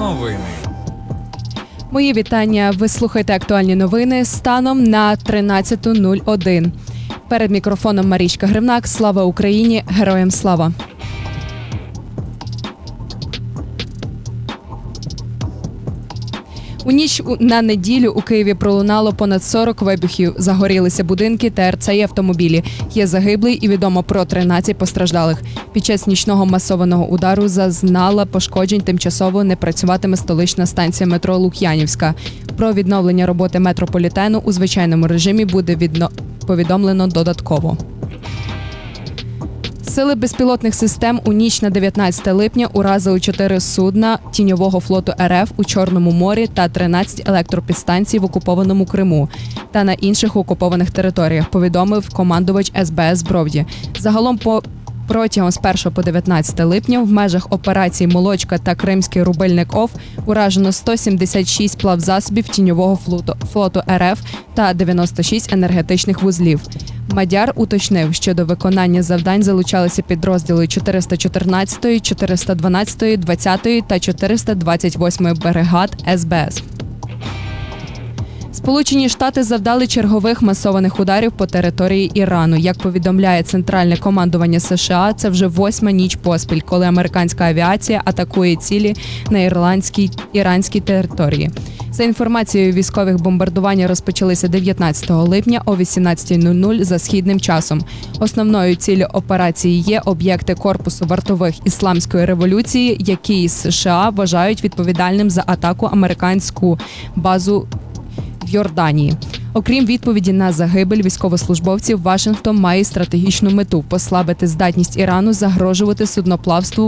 Новини. Мої вітання. Ви слухаєте актуальні новини станом на 13:01. Перед мікрофоном Марічка Гривнак. Слава Україні! Героям слава! У ніч на неділю у Києві пролунало понад 40 вибухів. Загорілися будинки, ТРЦ і автомобілі. Є загиблий і відомо про 13 постраждалих. Під час нічного масованого удару зазнала пошкоджень тимчасово не працюватиме столична станція метро Лук'янівська. Про відновлення роботи метрополітену у звичайному режимі буде повідомлено додатково. Сили безпілотних систем у ніч на 19 липня уразили 4 судна тіньового флоту РФ у Чорному морі та 13 електропідстанцій в окупованому Криму та на інших окупованих територіях, повідомив командувач СБС Бровді. Загалом протягом з 1 по 19 липня в межах операцій «Молочка» та «Кримський рубильник ОФ» уражено 176 плавзасобів тіньового флоту РФ та 96 енергетичних вузлів. Мадяр уточнив, що до виконання завдань залучалися підрозділи 414-ї, 412-ї, 20-ї та 428-ї бригад СБС. Сполучені Штати завдали чергових масованих ударів по території Ірану. Як повідомляє Центральне командування США, це вже 8-ма ніч поспіль, коли американська авіація атакує цілі на іранській території. За інформацією військових, бомбардування розпочалися 19 липня о 18:00 за східним часом. Основною ціллю операції є об'єкти корпусу вартових Ісламської революції, які США вважають відповідальним за атаку американську базу в Йорданії. Окрім відповіді на загибель військовослужбовців, Вашингтон має стратегічну мету – послабити здатність Ірану загрожувати судноплавству